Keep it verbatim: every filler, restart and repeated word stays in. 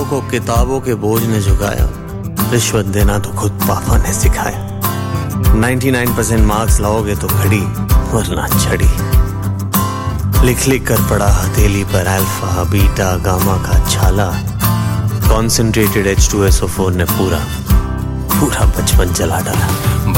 पहाड़ों को किताबों के बोझ ने झुकाया, रिश्वत देना तो खुद पापा ने सिखाया। निन्यानवे परसेंट मार्क्स लाओगे तो घड़ी वरना छड़ी। लिख लिख कर पड़ा हथेली पर अल्फा बीटा गामा का छाला। Concentrated H two S O four ने पूरा पूरा बचपन जला डाला।